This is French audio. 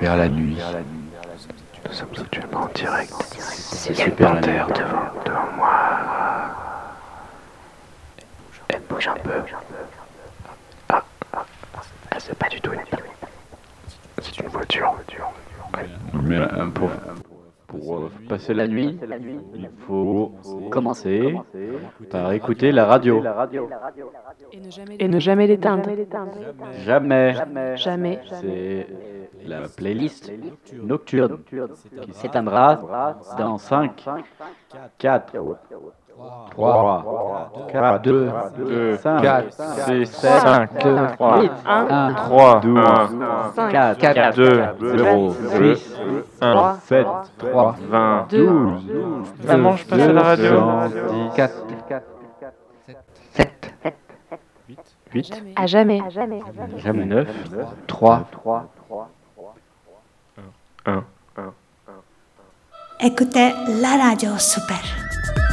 Super la nuit. Nous sommes actuellement en direct. C'est super terre devant moi. Elle bouge un peu. C'est pas du tout une nuit. C'est une voiture. Mais pour passer la nuit, il faut commencer par écouter la radio. Et ne jamais l'éteindre. Jamais. Jamais. C'est la playlist nocturne qui s'éteindra dans 5, 4, 3, 4, 2, 5, 4, 6, 5, 3, 8, 1, 3, 12, 4, 4, 2, 0, 2, 6, 1, 7, 3, 20, 12, Maman, je passe à la radio. 4, 7, 8, À jamais. jamais 9, 3, 1. Écoutez la radio super.